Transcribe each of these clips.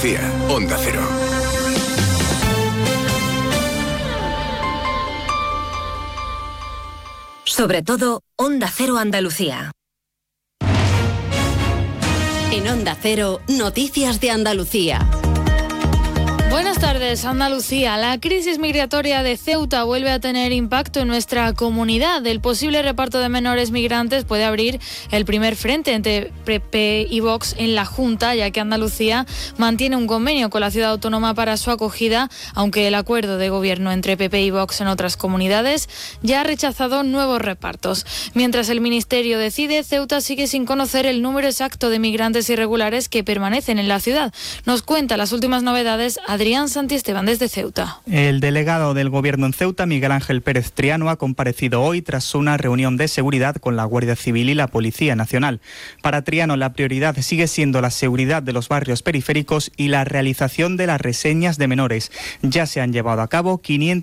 Andalucía, Onda Cero. Sobre todo, Onda Cero Andalucía. En Onda Cero, Noticias de Andalucía. Buenas tardes, Andalucía. La crisis migratoria de Ceuta vuelve a tener impacto en nuestra comunidad. El posible reparto de menores migrantes puede abrir el primer frente entre PP y Vox en la Junta, ya que Andalucía mantiene un convenio con la ciudad autónoma para su acogida, aunque el acuerdo de gobierno entre PP y Vox en otras comunidades ya ha rechazado nuevos repartos. Mientras el Ministerio decide, Ceuta sigue sin conocer el número exacto de migrantes irregulares que permanecen en la ciudad. Nos cuenta las últimas novedades Adrián Santiesteban desde Ceuta. El delegado del Gobierno en Ceuta, Miguel Ángel Pérez Triano, ha comparecido hoy tras una reunión de seguridad con la Guardia Civil y la Policía Nacional. Para Triano, la prioridad sigue siendo la seguridad de los barrios periféricos y la realización de las reseñas de menores. Ya se han llevado a cabo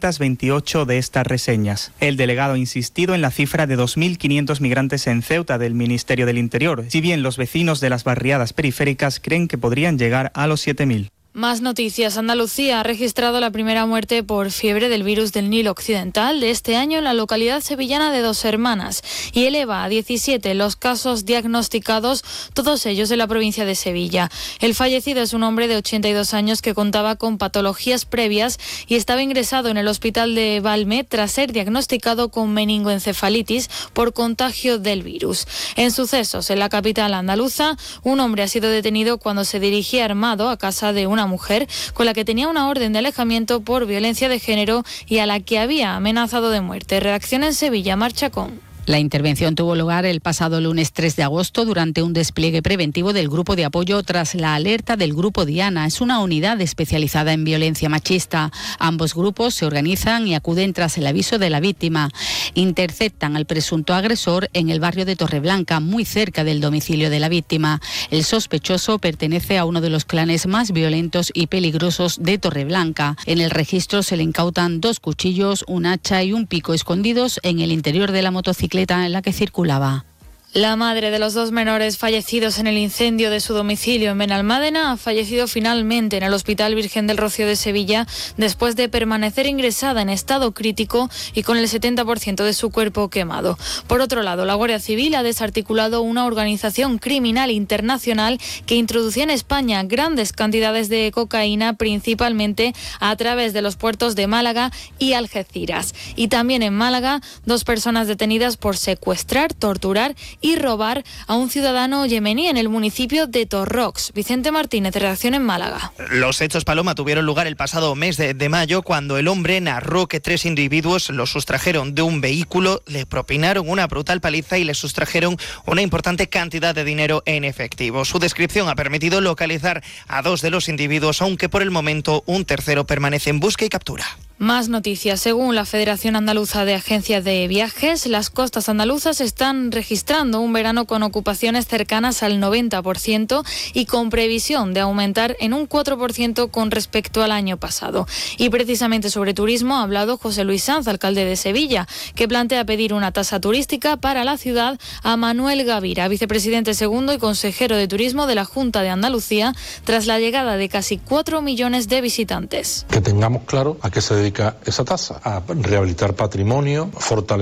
528 de estas reseñas. El delegado ha insistido en la cifra de 2.500 migrantes en Ceuta del Ministerio del Interior, si bien los vecinos de las barriadas periféricas creen que podrían llegar a los 7.000. Más noticias. Andalucía ha registrado la primera muerte por fiebre del virus del Nilo Occidental de este año en la localidad sevillana de Dos Hermanas y eleva a 17 los casos diagnosticados, todos ellos en la provincia de Sevilla. El fallecido es un hombre de 82 años que contaba con patologías previas y estaba ingresado en el hospital de Valme tras ser diagnosticado con meningoencefalitis por contagio del virus. En sucesos en la capital andaluza, un hombre ha sido detenido cuando se dirigía armado a casa de una mujer con la que tenía una orden de alejamiento por violencia de género y a la que había amenazado de muerte. Redacción en Sevilla, Marcha con... La intervención tuvo lugar el pasado lunes 3 de agosto durante un despliegue preventivo del Grupo de Apoyo tras la alerta del Grupo Diana. Es una unidad especializada en violencia machista. Ambos grupos se organizan y acuden tras el aviso de la víctima. Interceptan al presunto agresor en el barrio de Torreblanca, muy cerca del domicilio de la víctima. El sospechoso pertenece a uno de los clanes más violentos y peligrosos de Torreblanca. En el registro se le incautan 2 cuchillos, un hacha y un pico escondidos en el interior de la motocicleta en la que circulaba. La madre de los 2 menores fallecidos en el incendio de su domicilio en Benalmádena ha fallecido finalmente en el Hospital Virgen del Rocío de Sevilla después de permanecer ingresada en estado crítico y con el 70% de su cuerpo quemado. Por otro lado, la Guardia Civil ha desarticulado una organización criminal internacional que introducía en España grandes cantidades de cocaína, principalmente a través de los puertos de Málaga y Algeciras. Y también en Málaga, 2 personas detenidas por secuestrar, torturar y robar a un ciudadano yemení en el municipio de Torrox. Vicente Martínez, redacción en Málaga. Los hechos, Paloma, tuvieron lugar el pasado mes de mayo, cuando el hombre narró que 3 individuos lo sustrajeron de un vehículo, le propinaron una brutal paliza y le sustrajeron una importante cantidad de dinero en efectivo. Su descripción ha permitido localizar a 2 de los individuos, aunque por el momento un tercero permanece en busca y captura. Más noticias. Según la Federación Andaluza de Agencias de Viajes, las costas andaluzas están registrando un verano con ocupaciones cercanas al 90% y con previsión de aumentar en un 4% con respecto al año pasado. Y precisamente sobre turismo ha hablado José Luis Sanz, alcalde de Sevilla, que plantea pedir una tasa turística para la ciudad a Manuel Gavira, vicepresidente segundo y consejero de Turismo de la Junta de Andalucía, tras la llegada de casi 4 millones de visitantes. Que tengamos claro a qué se dedica esa tasa: a rehabilitar patrimonio, fortalecer